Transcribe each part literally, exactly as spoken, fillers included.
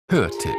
Hörtipp.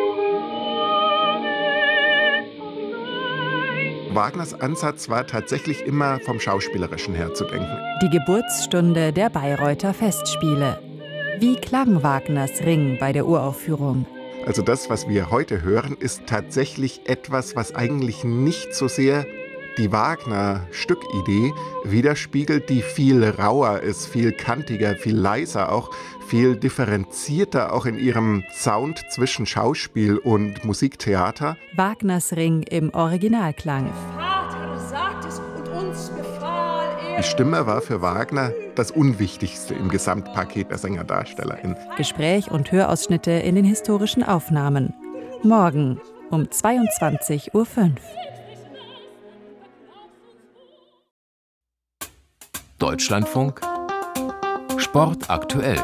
Wagners Ansatz war tatsächlich immer vom Schauspielerischen her zu denken. Die Geburtsstunde der Bayreuther Festspiele. Wie klang Wagners Ring bei der Uraufführung? Also das, was wir heute hören, ist tatsächlich etwas, was eigentlich nicht so sehr die Wagner-Stückidee widerspiegelt, die viel rauer ist, viel kantiger, viel leiser, auch viel differenzierter, auch in ihrem Sound zwischen Schauspiel und Musiktheater. Wagners Ring im Originalklang. Vater sagt es und uns befahl er. Die Stimme war für Wagner das Unwichtigste im Gesamtpaket der Sänger-DarstellerInnen. Gespräch und Hörausschnitte in den historischen Aufnahmen. Morgen um zweiundzwanzig Uhr fünf. Deutschlandfunk Sport aktuell.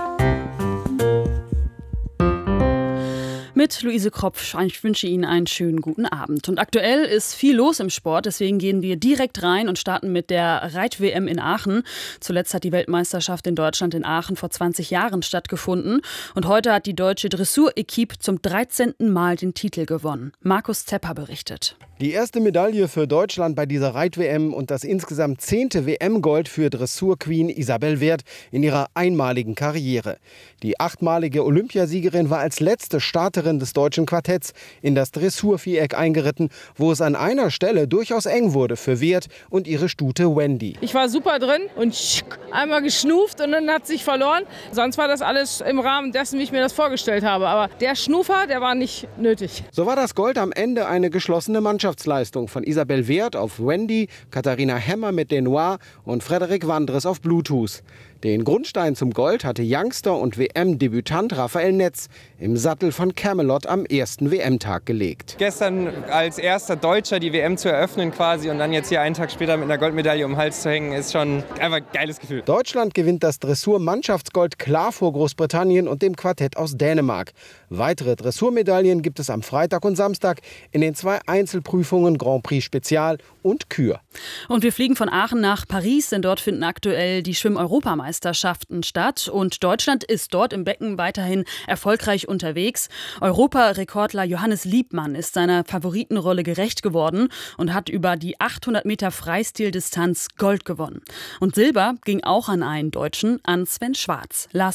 Mit Luise Kropf. Ich wünsche Ihnen einen schönen guten Abend. Und aktuell ist viel los im Sport, deswegen gehen wir direkt rein und starten mit der Reit-W M in Aachen. Zuletzt hat die Weltmeisterschaft in Deutschland in Aachen vor zwanzig Jahren stattgefunden. Und heute hat die deutsche Dressur-Equipe zum dreizehnten Mal den Titel gewonnen. Markus Zepper berichtet. Die erste Medaille für Deutschland bei dieser Reit-W M und das insgesamt zehnte W M-Gold für Dressur-Queen Isabell Werth in ihrer einmaligen Karriere. Die achtmalige Olympiasiegerin war als letzte Starterin des deutschen Quartetts in das Dressurviereck eingeritten, wo es an einer Stelle durchaus eng wurde für Werth und ihre Stute Wendy. Ich war super drin und einmal geschnuft und dann hat sich verloren. Sonst war das alles im Rahmen dessen, wie ich mir das vorgestellt habe. Aber der Schnufer, der war nicht nötig. So war das Gold am Ende eine geschlossene Mannschaftsleistung von Isabell Werth auf Wendy, Katharina Hemmer mit Denoir und Frederik Wandres auf Bluetooth. Den Grundstein zum Gold hatte Youngster und W M-Debütant Raphael Netz im Sattel von Camelot am ersten W M-Tag gelegt. Gestern als erster Deutscher die W M zu eröffnen quasi und dann jetzt hier einen Tag später mit einer Goldmedaille um den Hals zu hängen, ist schon einfach ein geiles Gefühl. Deutschland gewinnt das Dressur-Mannschaftsgold klar vor Großbritannien und dem Quartett aus Dänemark. Weitere Dressurmedaillen gibt es am Freitag und Samstag in den zwei Einzelprüfungen Grand Prix Spezial und Kür. Und wir fliegen von Aachen nach Paris, denn dort finden aktuell die Schwimm-Europameisterschaften statt. Und Deutschland ist dort im Becken weiterhin erfolgreich unterwegs. Europarekordler Johannes Liebmann ist seiner Favoritenrolle gerecht geworden und hat über die achthundert Meter Freistildistanz Gold gewonnen. Und Silber ging auch an einen Deutschen, an Sven Schwarz. Lars